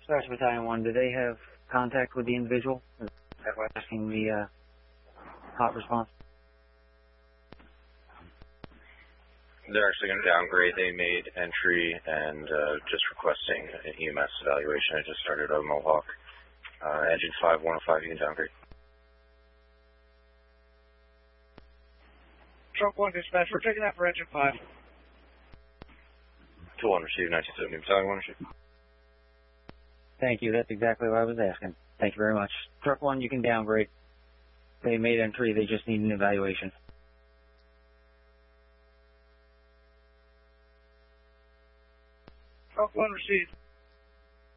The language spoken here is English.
Dispatch Battalion 1, do they have contact with the individual? Is that why asking the hot response? They're actually going to downgrade. They made entry and just requesting an EMS evaluation. I just started on Mohawk. Engine 5105, you can downgrade. Truck 1 dispatch, we're taking that for engine 5. 2-1 received, 1970 Battalion 1 received. Thank you, that's exactly what I was asking. Thank you very much. Truck 1, you can downgrade. They made entry, they just need an evaluation. Truck 1 received.